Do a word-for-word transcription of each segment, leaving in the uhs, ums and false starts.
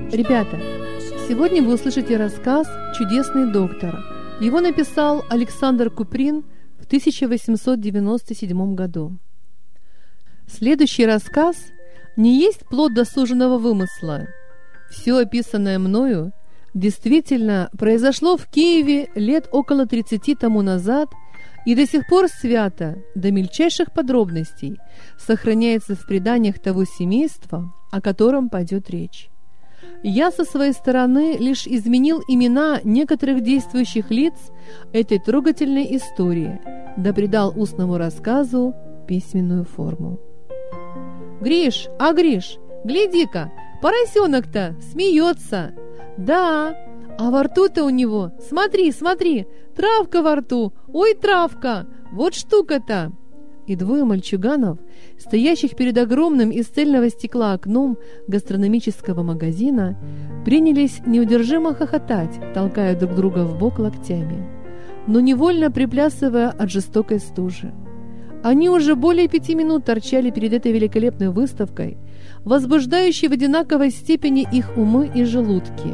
Ребята, сегодня вы услышите рассказ «Чудесный доктор». Его написал Александр Куприн в тысяча восемьсот девяносто седьмом году. Следующий рассказ не есть плод досуженного вымысла. Все описанное мною действительно произошло в Киеве лет около тридцати тому назад и до сих пор свято, до мельчайших подробностей, сохраняется в преданиях того семейства, о котором пойдет речь. Я со своей стороны лишь изменил имена некоторых действующих лиц этой трогательной истории, да придал устному рассказу письменную форму. «Гриш, а Гриш, гляди-ка, поросенок-то смеется! Да, а во рту-то у него, смотри, смотри, травка во рту, ой, травка, вот штука-то!» И двое мальчуганов, стоящих перед огромным из цельного стекла окном гастрономического магазина, принялись неудержимо хохотать, толкая друг друга в бок локтями, но невольно приплясывая от жестокой стужи. Они уже более пяти минут торчали перед этой великолепной выставкой, возбуждающей в одинаковой степени их умы и желудки.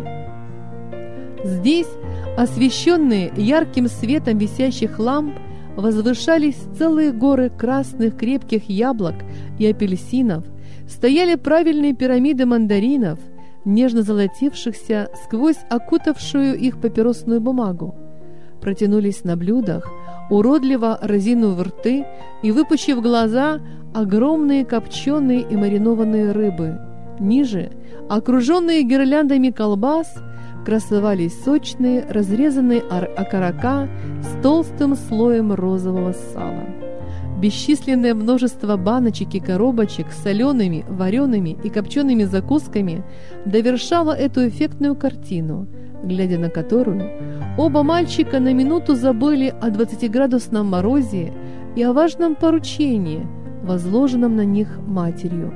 Здесь, освещенные ярким светом висящих ламп, возвышались целые горы красных крепких яблок и апельсинов, стояли правильные пирамиды мандаринов, нежно золотившихся сквозь окутавшую их папиросную бумагу. Протянулись на блюдах, уродливо разинув рты и выпучив глаза, огромные копченые и маринованные рыбы. Ниже, окруженные гирляндами колбас, красовались сочные, разрезанные окорока с толстым слоем розового сала. Бесчисленное множество баночек и коробочек с солеными, вареными и копчеными закусками довершало эту эффектную картину, глядя на которую оба мальчика на минуту забыли о двадцатиградусном морозе и о важном поручении, возложенном на них матерью.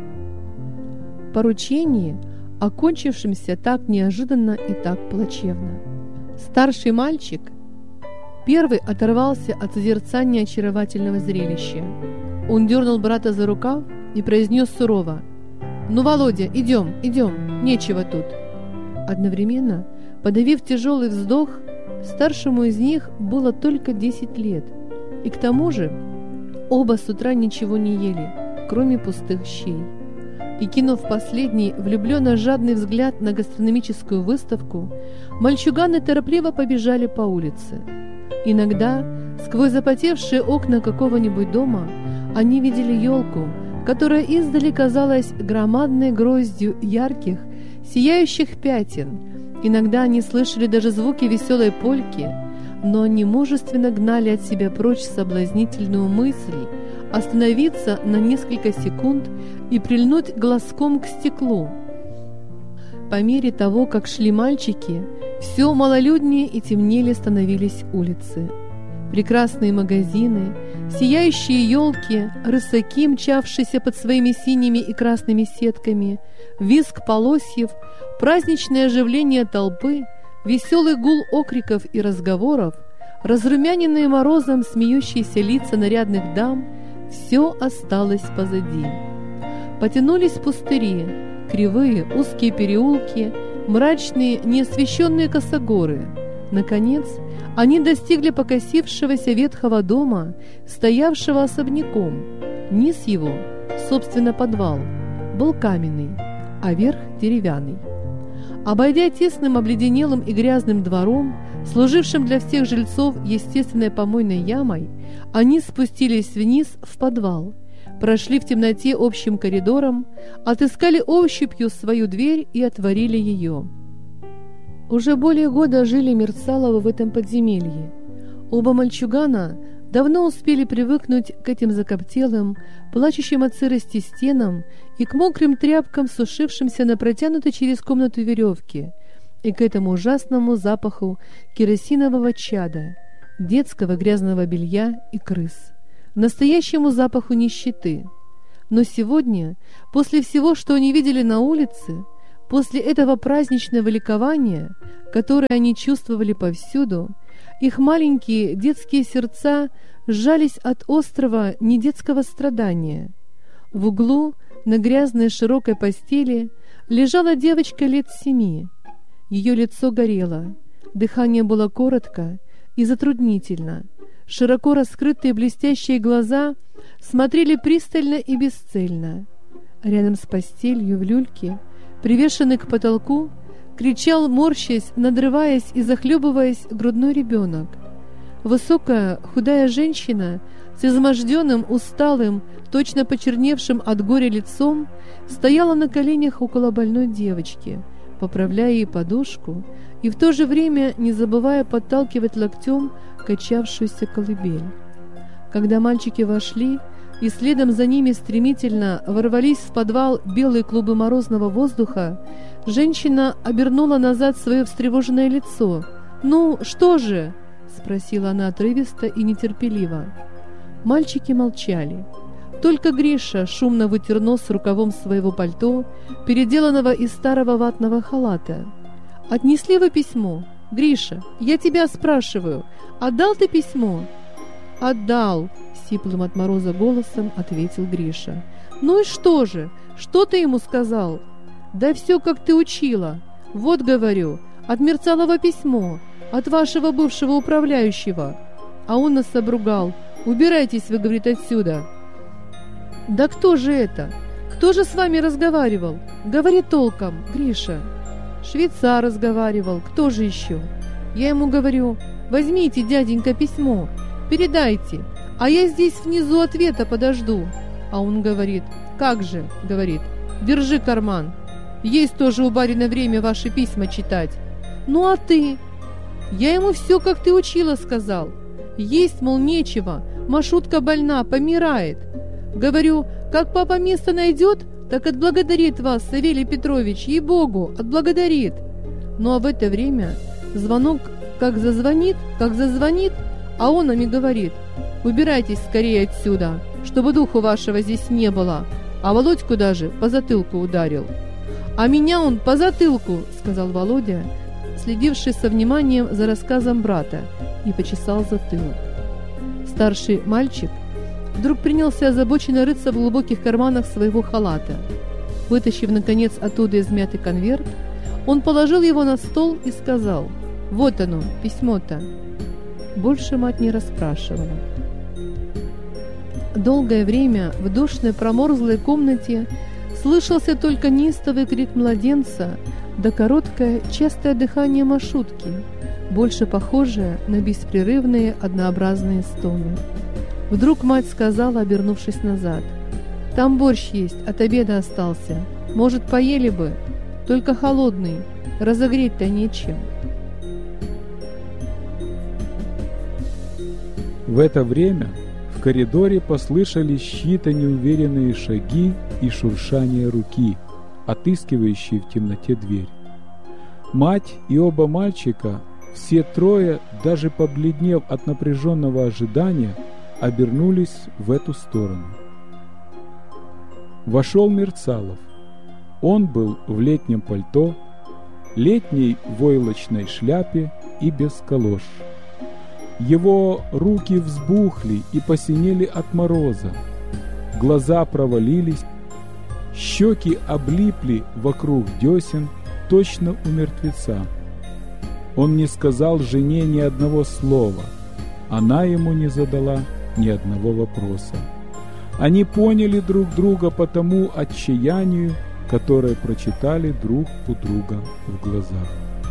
Поручение, окончившимся так неожиданно и так плачевно. Старший мальчик первый оторвался от созерцания очаровательного зрелища. Он дернул брата за рукав и произнес сурово: «Ну, Володя, идем, идем, нечего тут». Одновременно, подавив тяжелый вздох, старшему из них было только десять лет, и к тому же оба с утра ничего не ели, кроме пустых щей. И, кинув последний влюбленно-жадный взгляд на гастрономическую выставку, мальчуганы торопливо побежали по улице. Иногда, сквозь запотевшие окна какого-нибудь дома, они видели елку, которая издали казалась громадной гроздью ярких, сияющих пятен. Иногда они слышали даже звуки веселой польки, но они мужественно гнали от себя прочь соблазнительную мысль остановиться на несколько секунд и прильнуть глазком к стеклу. По мере того, как шли мальчики, все малолюднее и темнее становились улицы. Прекрасные магазины, сияющие елки, рысаки, мчавшиеся под своими синими и красными сетками, визг полосьев, праздничное оживление толпы, веселый гул окриков и разговоров, разрумяненные морозом смеющиеся лица нарядных дам — все осталось позади. Потянулись пустыри, кривые узкие переулки, мрачные неосвещенные косогоры. Наконец, они достигли покосившегося ветхого дома, стоявшего особняком. Низ его, собственно подвал, был каменный, а верх деревянный. Обойдя тесным обледенелым и грязным двором, служившим для всех жильцов естественной помойной ямой, они спустились вниз в подвал, прошли в темноте общим коридором, отыскали ощупью свою дверь и отворили ее. Уже более года жили Мерцаловы в этом подземелье. Оба мальчугана давно успели привыкнуть к этим закоптелым, плачущим от сырости стенам и к мокрым тряпкам, сушившимся на протянутой через комнату веревке, и к этому ужасному запаху керосинового чада, детского грязного белья и крыс, настоящему запаху нищеты. Но сегодня, после всего, что они видели на улице, после этого праздничного ликования, которое они чувствовали повсюду, их маленькие детские сердца сжались от острого недетского страдания. В углу, на грязной широкой постели, лежала девочка лет семи. Ее лицо горело, дыхание было коротко и затруднительно. Широко раскрытые блестящие глаза смотрели пристально и бесцельно. Рядом с постелью в люльке, привешенный к потолку, кричал, морщась, надрываясь и захлебываясь, грудной ребенок. Высокая, худая женщина с изможденным, усталым, точно почерневшим от горя лицом стояла на коленях около больной девочки, поправляя ей подушку и в то же время не забывая подталкивать локтем качавшуюся колыбель. Когда мальчики вошли, и следом за ними стремительно ворвались в подвал белые клубы морозного воздуха, женщина обернула назад свое встревоженное лицо. «Ну, что же?» — спросила она отрывисто и нетерпеливо. Мальчики молчали. Только Гриша шумно вытер нос рукавом своего пальто, переделанного из старого ватного халата. «Отнесли вы письмо? Гриша, я тебя спрашиваю, отдал ты письмо?» «Отдал», — сиплым от мороза голосом ответил Гриша. «Ну и что же? Что ты ему сказал?» «Да все, как ты учила. Вот, говорю, от Мерцалова письмо, от вашего бывшего управляющего». А он нас обругал. «Убирайтесь, вы, говорит, отсюда». «Да кто же это? Кто же с вами разговаривал? Говори толком, Гриша». «Швейцар разговаривал. Кто же еще?» Я ему говорю: «Возьмите, дяденька, письмо, передайте, а я здесь внизу ответа подожду». А он говорит: «Как же, — говорит, — держи карман. Есть тоже у барина время ваши письма читать». «Ну а ты?» Я ему все, как ты учила, сказал. Есть, мол, нечего, Машутка больна, помирает. Говорю: как папа место найдет, так отблагодарит вас, Савелий Петрович, ей-богу, отблагодарит. Ну а в это время звонок как зазвонит, как зазвонит, а он нам и говорит: убирайтесь скорее отсюда, чтобы духу вашего здесь не было. А Володьку даже по затылку ударил. А меня он по затылку, сказал Володя, следивший со вниманием за рассказом брата, и почесал затылок. Старший мальчик вдруг принялся озабоченно рыться в глубоких карманах своего халата. Вытащив, наконец, оттуда измятый конверт, он положил его на стол и сказал: «Вот оно, письмо-то». Больше мать не расспрашивала. Долгое время в душной проморзлой комнате слышался только неистовый крик младенца да короткое частое дыхание Машутки, больше похожее на беспрерывные однообразные стоны. Вдруг мать сказала, обернувшись назад: «Там борщ есть, от обеда остался. Может, поели бы? Только холодный, разогреть-то нечем». В это время в коридоре послышались чьи-то неуверенные шаги и шуршание руки, отыскивающей в темноте дверь. Мать и оба мальчика, все трое, даже побледнев от напряженного ожидания, обернулись в эту сторону. Вошел Мерцалов. Он был в летнем пальто, летней войлочной шляпе и без калош. Его руки взбухли и посинели от мороза, глаза провалились, щеки облипли вокруг десен, точно у мертвеца. Он не сказал жене ни одного слова, она ему не задала ни одного вопроса. Они поняли друг друга по тому отчаянию, которое прочитали друг у друга в глазах.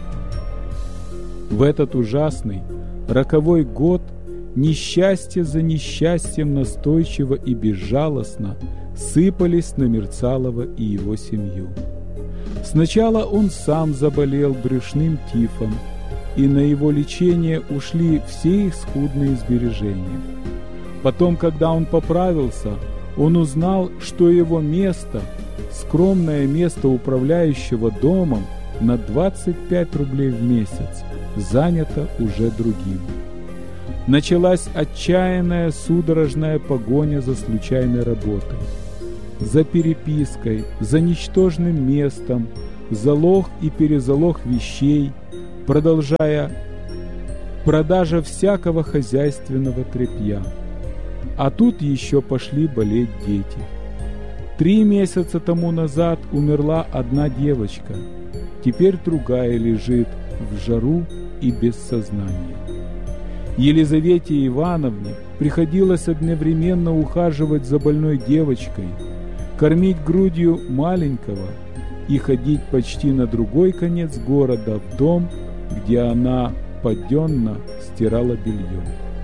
В этот ужасный, роковой год несчастье за несчастьем настойчиво и безжалостно сыпались на Мерцалова и его семью. Сначала он сам заболел брюшным тифом, и на его лечение ушли все их скудные сбережения. Потом, когда он поправился, он узнал, что его место, скромное место управляющего домом на двадцать пять рублей в месяц, занято уже другим. Началась отчаянная судорожная погоня за случайной работой, за перепиской, за ничтожным местом, залог и перезалог вещей, продолжая продажа всякого хозяйственного тряпья. А тут еще пошли болеть дети. Три месяца тому назад умерла одна девочка, теперь другая лежит в жару и без сознания. Елизавете Ивановне приходилось одновременно ухаживать за больной девочкой, кормить грудью маленького и ходить почти на другой конец города в дом, где она подденно стирала белье.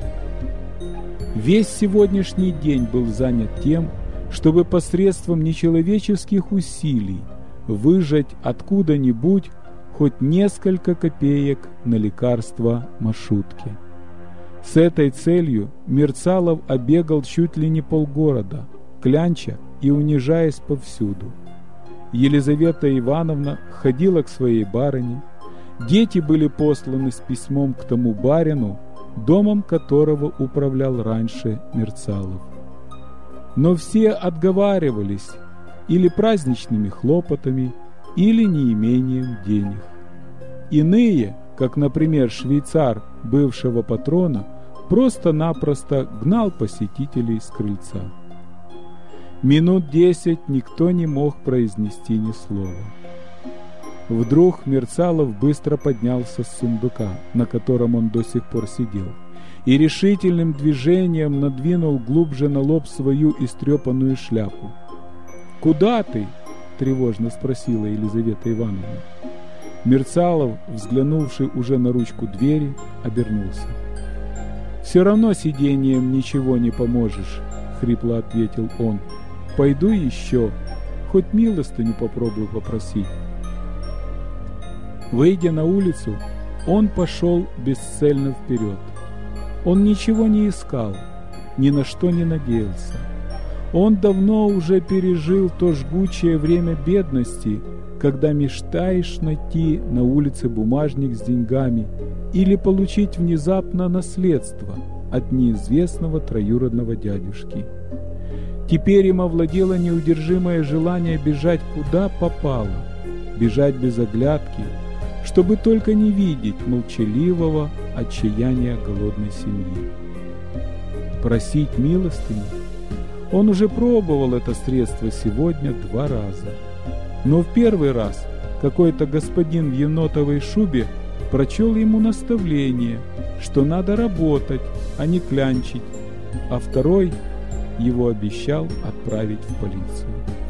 Весь сегодняшний день был занят тем, чтобы посредством нечеловеческих усилий выжать откуда-нибудь хоть несколько копеек на лекарства Машутке. С этой целью Мерцалов обегал чуть ли не полгорода, клянча и унижаясь повсюду. Елизавета Ивановна ходила к своей барыне, дети были посланы с письмом к тому барину, домом которого управлял раньше Мерцалов. Но все отговаривались или праздничными хлопотами, или неимением денег. Иные, как, например, швейцар бывшего патрона, просто-напросто гнал посетителей с крыльца. Минут десять никто не мог произнести ни слова. Вдруг Мерцалов быстро поднялся с сундука, на котором он до сих пор сидел, и решительным движением надвинул глубже на лоб свою истрепанную шляпу. «Куда ты?» – тревожно спросила Елизавета Ивановна. Мерцалов, взглянувший уже на ручку двери, обернулся. «Все равно сидением ничего не поможешь», – хрипло ответил он. «Пойду еще, хоть милостыню попробую попросить». Выйдя на улицу, он пошел бесцельно вперед. Он ничего не искал, ни на что не надеялся. Он давно уже пережил то жгучее время бедности, когда мечтаешь найти на улице бумажник с деньгами или получить внезапно наследство от неизвестного троюродного дядюшки. Теперь им овладело неудержимое желание бежать куда попало, бежать без оглядки, чтобы только не видеть молчаливого отчаяния голодной семьи. Просить милостыню? Он уже пробовал это средство сегодня два раза. Но в первый раз какой-то господин в енотовой шубе прочел ему наставление, что надо работать, а не клянчить, а второй его обещал отправить в полицию.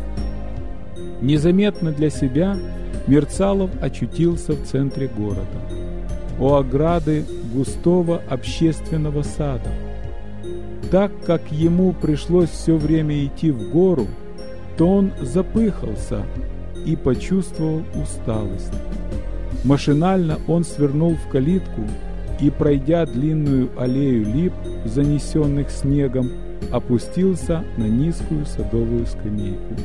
Незаметно для себя Мерцалов очутился в центре города, у ограды густого общественного сада. Так как ему пришлось все время идти в гору, то он запыхался и почувствовал усталость. Машинально он свернул в калитку и, пройдя длинную аллею лип, занесенных снегом, опустился на низкую садовую скамейку.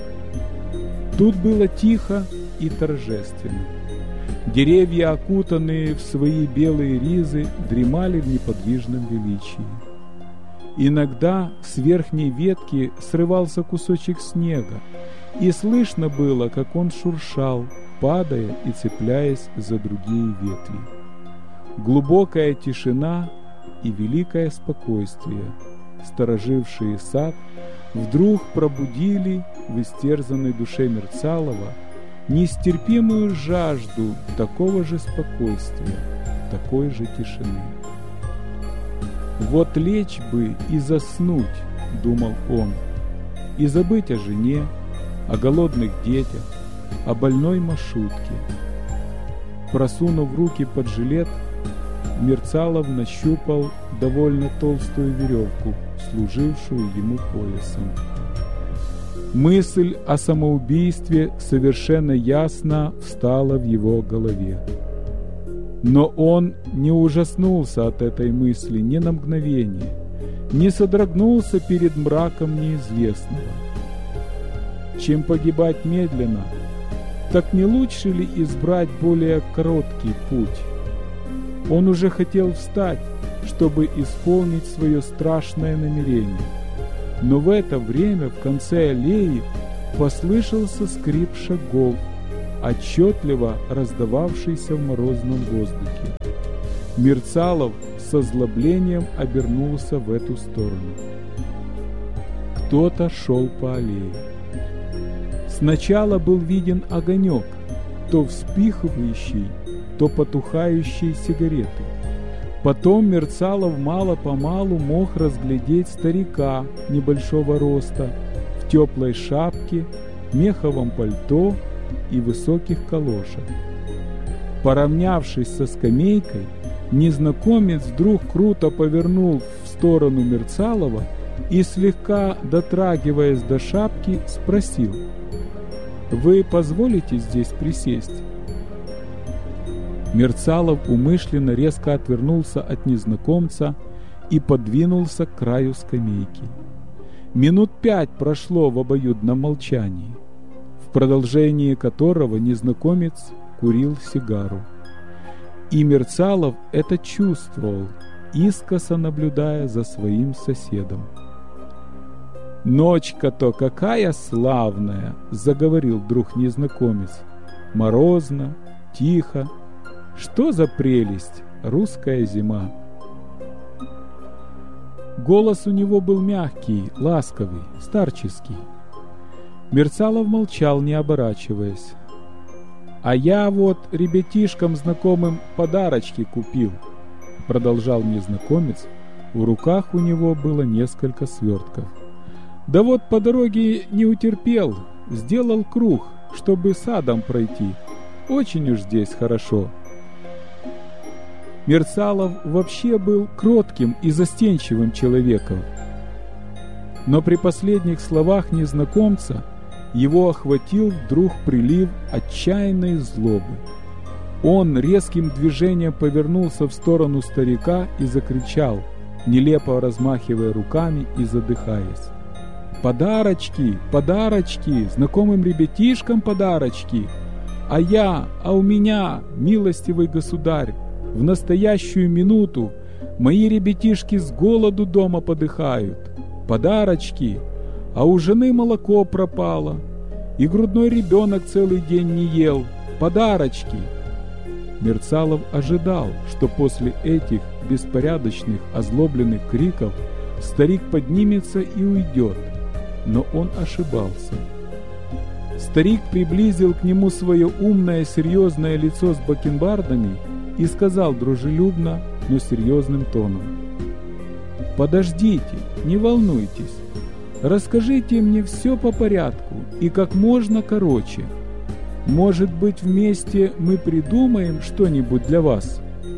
Тут было тихо и торжественно. Деревья, окутанные в свои белые ризы, дремали в неподвижном величии. Иногда с верхней ветки срывался кусочек снега, и слышно было, как он шуршал, падая и цепляясь за другие ветви. Глубокая тишина и великое спокойствие, сторожившие сад, вдруг пробудили в истерзанной душе Мерцалова нестерпимую жажду такого же спокойствия, такой же тишины. «Вот лечь бы и заснуть», — думал он, — «и забыть о жене, о голодных детях, о больной Машутке». Просунув руки под жилет, Мерцалов нащупал довольно толстую веревку, служившую ему поясом. Мысль о самоубийстве совершенно ясно встала в его голове. Но он не ужаснулся от этой мысли ни на мгновение, не содрогнулся перед мраком неизвестного. Чем погибать медленно, так не лучше ли избрать более короткий путь? Он уже хотел встать, чтобы исполнить свое страшное намерение. Но в это время в конце аллеи послышался скрип шагов, отчетливо раздававшийся в морозном воздухе. Мерцалов с озлоблением обернулся в эту сторону. Кто-то шел по аллее. Сначала был виден огонек, то вспыхивающий, то потухающий сигареты. Потом Мерцалов мало-помалу мог разглядеть старика небольшого роста в теплой шапке, меховом пальто и высоких калошах. Поравнявшись со скамейкой, незнакомец вдруг круто повернул в сторону Мерцалова и, слегка дотрагиваясь до шапки, спросил: «Вы позволите здесь присесть?» Мерцалов умышленно резко отвернулся от незнакомца и подвинулся к краю скамейки. Минут пять прошло в обоюдном молчании, в продолжении которого незнакомец курил сигару. И Мерцалов это чувствовал, искоса наблюдая за своим соседом. «Ночка-то какая славная!» — заговорил вдруг незнакомец. «Морозно, тихо. Что за прелесть, русская зима!» Голос у него был мягкий, ласковый, старческий. Мерцалов молчал, не оборачиваясь. «А я вот ребятишкам знакомым подарочки купил», — продолжал незнакомец. В руках у него было несколько свертков. «Да вот по дороге не утерпел, сделал круг, чтобы садом пройти. Очень уж здесь хорошо». Мерцалов вообще был кротким и застенчивым человеком. Но при последних словах незнакомца его охватил вдруг прилив отчаянной злобы. Он резким движением повернулся в сторону старика и закричал, нелепо размахивая руками и задыхаясь: «Подарочки, подарочки, знакомым ребятишкам подарочки! А я, а у меня, милостивый государь, в настоящую минуту мои ребятишки с голоду дома подыхают. Подарочки, а у жены молоко пропало, и грудной ребенок целый день не ел. Подарочки!» Мерцалов ожидал, что после этих беспорядочных, озлобленных криков старик поднимется и уйдет, но он ошибался. Старик приблизил к нему свое умное, серьезное лицо с бакенбардами и сказал дружелюбно, но серьезным тоном: «Подождите, не волнуйтесь. Расскажите мне все по порядку и как можно короче. Может быть, вместе мы придумаем что-нибудь для вас?»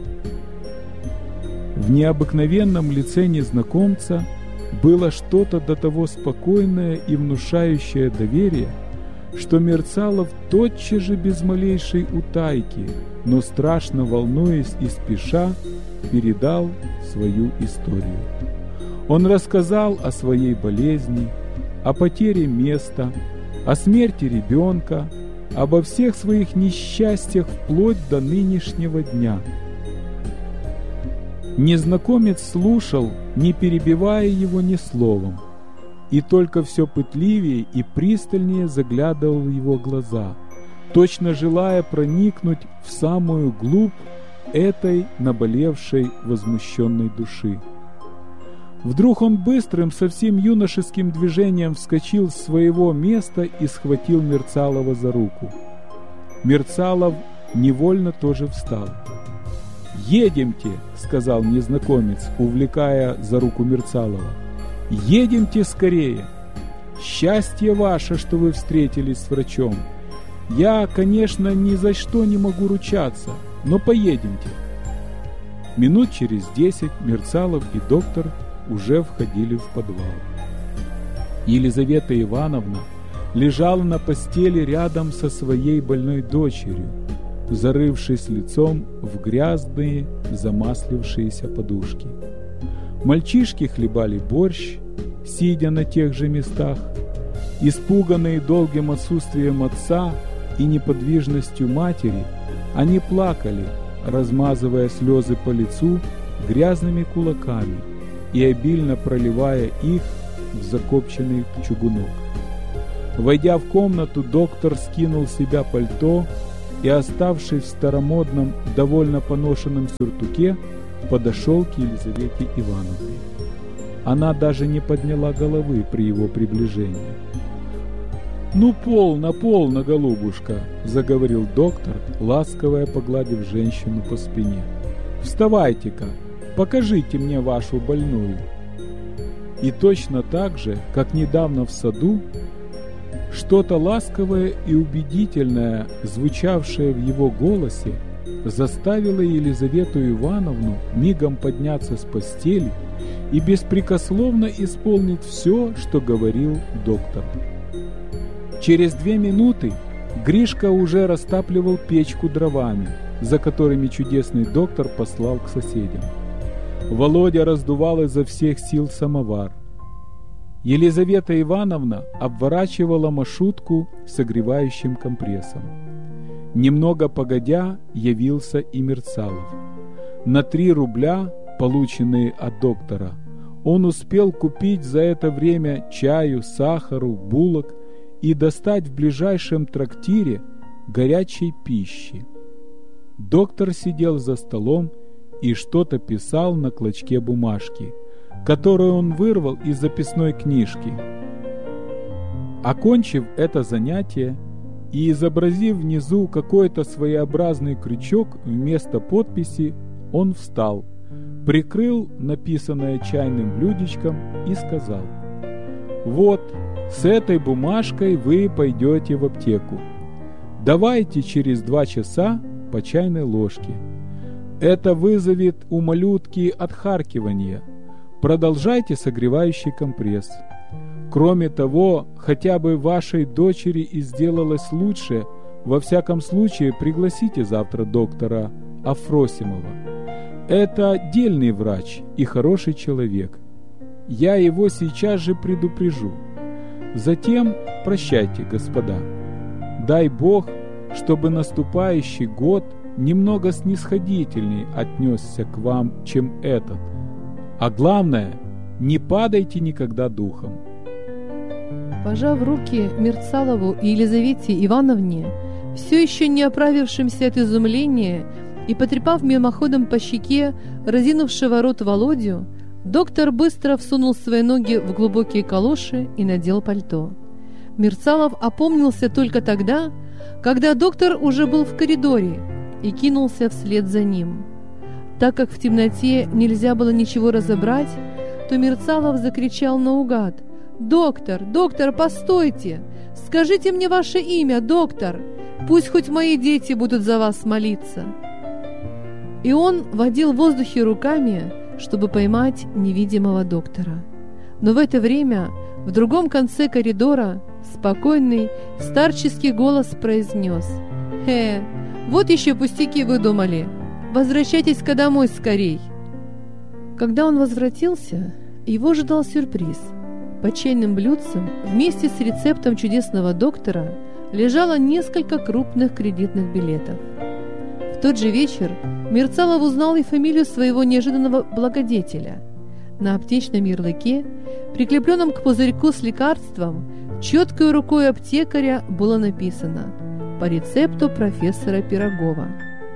В необыкновенном лице незнакомца было что-то до того спокойное и внушающее доверие, что Мерцалов тотчас же без малейшей утайки, но страшно волнуясь и спеша, передал свою историю. Он рассказал о своей болезни, о потере места, о смерти ребенка, обо всех своих несчастьях вплоть до нынешнего дня. Незнакомец слушал, не перебивая его ни словом, и только все пытливее и пристальнее заглядывал в его глаза, точно желая проникнуть в самую глубь этой наболевшей возмущенной души. Вдруг он быстрым, совсем юношеским движением вскочил с своего места и схватил Мерцалова за руку. Мерцалов невольно тоже встал. «Едемте!» — сказал незнакомец, увлекая за руку Мерцалова. «Едемте скорее! Счастье ваше, что вы встретились с врачом. Я, конечно, ни за что не могу ручаться, но поедемте». Минут через десять Мерцалов и доктор уже входили в подвал. Елизавета Ивановна лежала на постели рядом со своей больной дочерью, зарывшись лицом в грязные, замаслившиеся подушки. Мальчишки хлебали борщ, сидя на тех же местах. Испуганные долгим отсутствием отца и неподвижностью матери, они плакали, размазывая слезы по лицу грязными кулаками и обильно проливая их в закопченный чугунок. Войдя в комнату, доктор скинул с себя пальто и, оставшись в старомодном, довольно поношенном сюртуке, подошел к Елизавете Ивановне. Она даже не подняла головы при его приближении. «Ну, полно, полно, голубушка», – заговорил доктор, ласково погладив женщину по спине. «Вставайте-ка, покажите мне вашу больную». И точно так же, как недавно в саду, что-то ласковое и убедительное, звучавшее в его голосе, заставило Елизавету Ивановну мигом подняться с постели и беспрекословно исполнить все, что говорил доктор. Через две минуты Гришка уже растапливал печку дровами, за которыми чудесный доктор послал к соседям. Володя раздувал изо всех сил самовар. Елизавета Ивановна обворачивала Машутку согревающим компрессом. Немного погодя явился и Мерцалов. На три рубля, полученные от доктора, он успел купить за это время чаю, сахару, булок и достать в ближайшем трактире горячей пищи. Доктор сидел за столом и что-то писал на клочке бумажки, которую он вырвал из записной книжки. Окончив это занятие и изобразив внизу какой-то своеобразный крючок вместо подписи, он встал, прикрыл написанное чайным блюдечком и сказал: «Вот, с этой бумажкой вы пойдете в аптеку. Давайте через два часа по чайной ложке. Это вызовет у малютки отхаркивание. Продолжайте согревающий компресс. Кроме того, хотя бы вашей дочери и сделалось лучше, во всяком случае пригласите завтра доктора Афросимова. Это дельный врач и хороший человек. Я его сейчас же предупрежу. Затем прощайте, господа. Дай Бог, чтобы наступающий год немного снисходительней отнесся к вам, чем этот. А главное, не падайте никогда духом». Пожав руки Мерцалову и Елизавете Ивановне, все еще не оправившимся от изумления, и потрепав мимоходом по щеке разинувшего рот Володю, доктор быстро всунул свои ноги в глубокие калоши и надел пальто. Мерцалов опомнился только тогда, когда доктор уже был в коридоре, и кинулся вслед за ним. Так как в темноте нельзя было ничего разобрать, то Мерцалов закричал наугад: «Доктор, доктор, постойте! Скажите мне ваше имя, доктор! Пусть хоть мои дети будут за вас молиться!» И он водил в воздухе руками, чтобы поймать невидимого доктора. Но в это время в другом конце коридора спокойный старческий голос произнес: «Э, вот еще пустяки выдумали! Возвращайтесь-ка домой скорей!» Когда он возвратился, его ждал сюрприз. Под чайным блюдцем вместе с рецептом чудесного доктора лежало несколько крупных кредитных билетов. В тот же вечер Мерцалов узнал и фамилию своего неожиданного благодетеля. На аптечном ярлыке, прикрепленном к пузырьку с лекарством, четкой рукой аптекаря было написано: «По рецепту профессора Пирогова».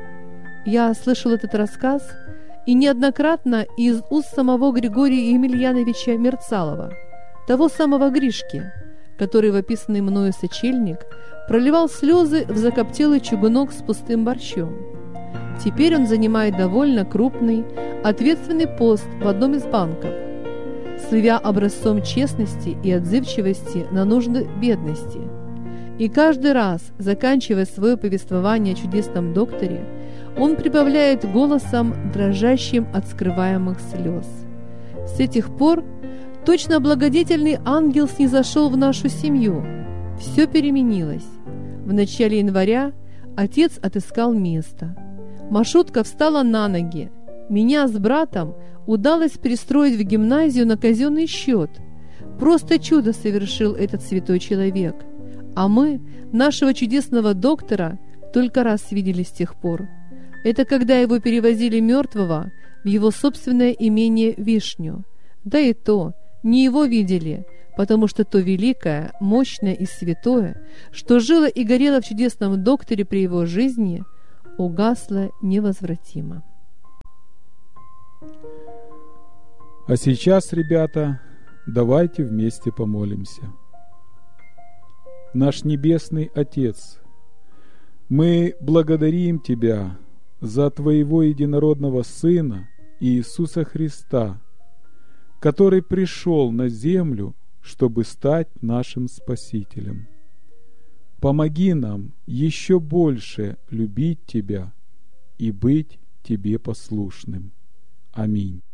Я слышал этот рассказ и неоднократно из уст самого Григория Емельяновича Мерцалова, того самого Гришки, который в описанный мною сочельник проливал слезы в закоптелый чугунок с пустым борщом. Теперь он занимает довольно крупный, ответственный пост в одном из банков, слывя образцом честности и отзывчивости на нужды бедности. И каждый раз, заканчивая свое повествование о чудесном докторе, он прибавляет голосом, дрожащим от скрываемых слез: «С этих пор точно благодетельный ангел снизошел в нашу семью. Все переменилось. В начале января отец отыскал место. Машутка встала на ноги. Меня с братом удалось пристроить в гимназию на казенный счет. Просто чудо совершил этот святой человек. А мы, нашего чудесного доктора, только раз видели с тех пор. Это когда его перевозили мертвого в его собственное имение Вишню. Да и то, не его видели, потому что то великое, мощное и святое, что жило и горело в чудесном докторе при его жизни, угасло невозвратимо». А сейчас, ребята, давайте вместе помолимся. наш Небесный Отец, мы благодарим Тебя за Твоего единородного Сына Иисуса Христа, который пришел на землю, чтобы стать нашим Спасителем. Помоги нам еще больше любить Тебя и быть Тебе послушным. Аминь.